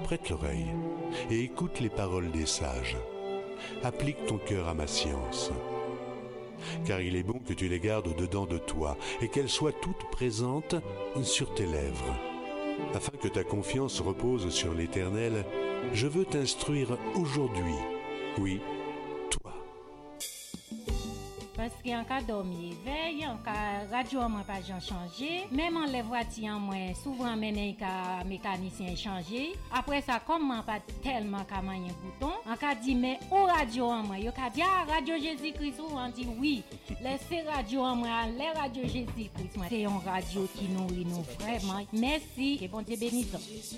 Prête l'oreille et écoute les paroles des sages. Applique ton cœur à ma science. Car il est bon que tu les gardes au-dedans de toi et qu'elles soient toutes présentes sur tes lèvres. Afin que ta confiance repose sur l'Éternel, je veux t'instruire aujourd'hui. Oui, toi. Parce qu'en cas dormi veille, en cas radio moi pas changé, même en les voitures moi souvent mené ka mécanicien changer. Après ça comme moi pas tellement ka mayen bouton, en cas dit mais au radio moi yo ka dit radio Jésus-Christ ou on dit oui. Laissez radio moi, les radio Jésus-Christ moi c'est une radio qui nourrit nous vraiment. Merci et bon Dieu bénisse.